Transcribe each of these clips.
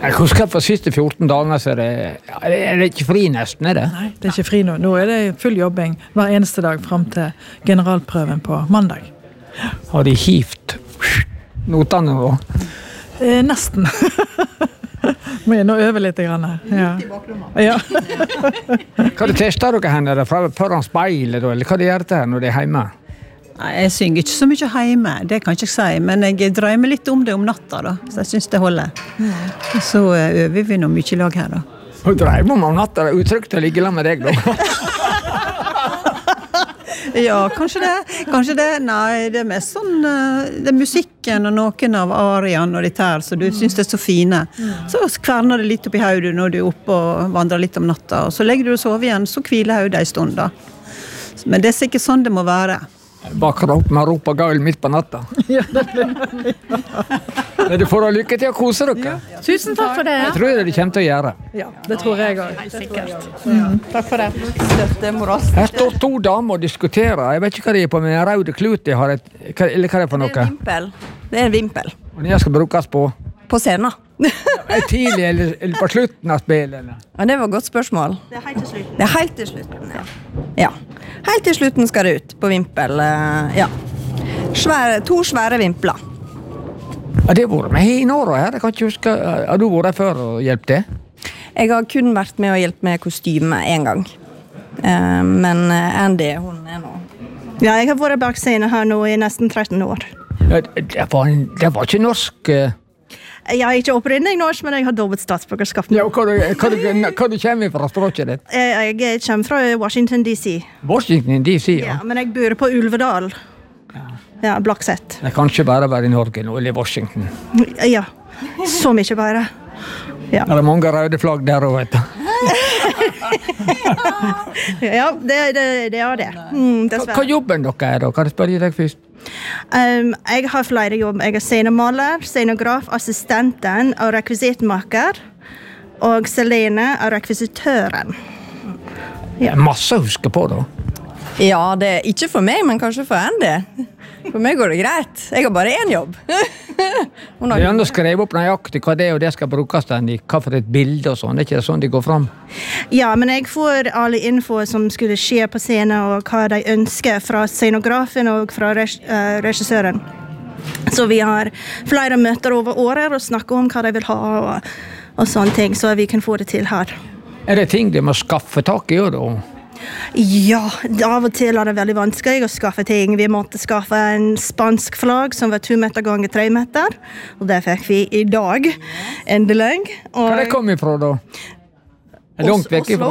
Jeg husker for siste 14 dager så er det ikke fri nesten, er det? Nei, det er ikke fri nå. Nå er det full jobbing hver eneste dag frem til generalprøven på mandag. Har de hivt notene nå? Nesten. Må jeg nå øve litt grann her. Ja. Ja. Hva tester dere henne? Er det foran speilet, eller hva gjør det her når de er hjemme? Nei, jeg synger ikke så mye hjemme, det kan jeg ikke si, men jeg drømmer litt om det om natta da, så jeg synes det holder. Så øver vi nå mye i lag her da. Og drømmer om natta, det er utrygt å ligge sammen med deg da. Ja, kanskje det. Nei, det er mest sånn, det er musikken og noen av ariene og ditt her, så du synes det er så fine. Så kverner det litt opp i hodet når du er oppe og vandrer litt om natta, og så legger du og sover igjen, så hviler hodet en stund da. Men det er sikkert sånn det må være. Bakker opp med å rope gaul midt på natta. Ja, Du får ha lykke til å kose dere. ja. Tusen takk for det. Jeg tror det kommer til å gjøre. Ja, det tror jeg også. Sikkert. Takk for det. Støtte morast. Her står 2 damer og diskuterer. Jeg vet ikke hva de er på, men en røde klut jeg har eller hva det er for noe. Vimpel. Det er en vimpel. Og den skal brukes på På scenen. tidlig eller på slutten av spillet. Ja, det var et godt spørsmål. Det er helt til slutten. Ja. Helt til slutten skal det ut på vimpel. Ja. 2 svære vimpler. Ja, det har vært med i Norge her. Jeg kan ikke huske. Har du vært der før og hjulpet det? Jeg har kun vært med å hjelpe med kostyme en gang. Men Andy, hun er nå... Ja, jeg har vært bak scenen her nå i nesten 13 år. Ja, det var ikke norsk. Jeg er ikke opprinnelig norsk, men jeg har dobbelt statsborgerskap nå. Ja, hva du kommer fra språket ditt? Jeg kommer fra Washington DC. Washington DC, Ja, ja. men jeg bor på Ulvedal. Ja, Blakseth. Det kan ikke bare være i Norge nå, eller i Washington. Ja, så mye bare. Ja, Det er mange røde flagg der også, vet du. ja det er det. Hva Dessverre. jobben dere er da? Kan jeg spørre deg først? Jeg har flere jobb. Jeg er scenemaler, scenograf, assistenten og rekvisitmaker. Og Selene er rekvisitøren. Det er masse å huske på da. Ja, det er ikke for meg, men kanskje for Andy. For meg går det greit. Jeg har bare en jobb. Du har enda skrevet opp nøyaktig hva det er, og det skal brukes den i hva for et bilde og sånn. Det er ikke sånn de går fram. Ja, men jeg får alle info som skulle skje på scenen, og hva de ønsker fra scenografen og fra regissøren. Så vi har flere møter over året og snakker om hva de vil ha og sånne ting, så vi kan få det til her. Er det ting de må skaffe tak i da? Ja, av og til er det veldig vanskelig å skaffe ting. Vi måtte skaffe en spansk flagg som var 2 meter ganger 3 meter, og det fikk vi i dag, endelig. Hva det kom ifra da? Langt vekk ifra.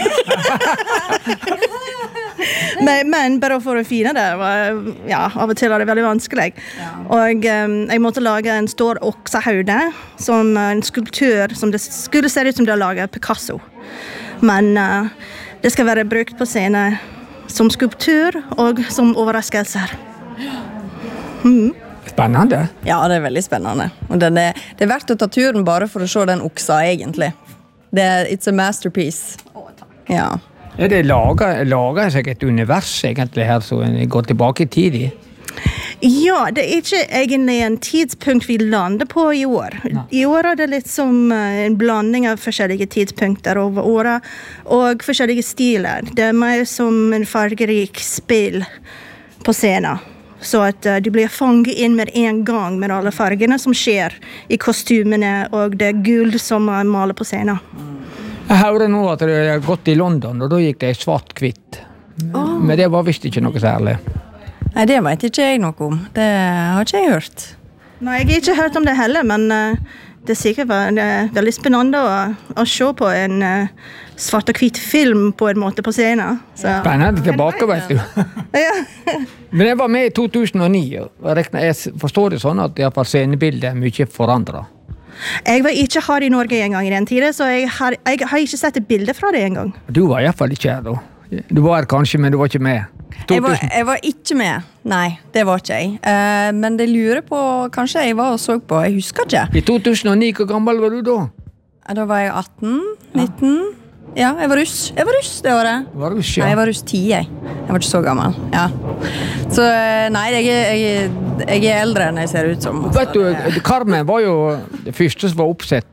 Men bare for å finne det, ja, av og til er det veldig vanskelig. Og jeg måtte lage en stor oksehaude, som en skulptur, som det skulle se ut som det laget Picasso. Men det skal være brukt på scenen som skulptur og som overraskelser. Spennende. Ja, det er veldig spennende. Og det er verdt å ta turen bare for å se den oksa, egentlig. It's a masterpiece. Ja. Er det laget seg et univers egentlig her, så en går tilbake i tid i? Ja, det er ikke egentlig en tidspunkt vi lander på i år. I år er det litt som en blanding av forskjellige tidspunkter over året, og forskjellige stiler. Det er mer som en fargerik spill på scenen. Så at du blir fanget inn med en gang med alle fargene som skjer i kostymene, og det guld som er malet på scenen. Jeg hører nå at det har gått i London, og da gikk det svart-hvitt. Men det var visst ikke noe særlig. Nei, det vet ikke jeg noe om. Det har ikke jeg hørt. Nei, jeg har ikke hørt om det heller, men det er sikkert veldig spennende å se på en svart og hvit film på en måte på scenen. Så. Spennende tilbake, vet du. Ja. Men jeg var med i 2009, og jeg forstår det sånn at i hvert fall scenebildet er mye forandret. Jeg var ikke her i Norge en gang i den tiden, så jeg har ikke sett et bilde fra det en gang. Du var i hvert fall ikke her da. Du var her kanskje, men du var ikke med. Jeg var ikke med. Nei, det var ikke jeg. Men det lurer på, kanskje jeg var og så på, jeg husker ikke. I 2009, hvor gammel var du da? Da var jeg 18, 19. Ja, jeg var russ det året. Var russ, ja. Nei, jeg var russ 10, jeg. Jeg var ikke så gammel, ja. Så nei, jeg er eldre enn jeg ser ut som. Vet du, Carmen var jo det første som var oppsett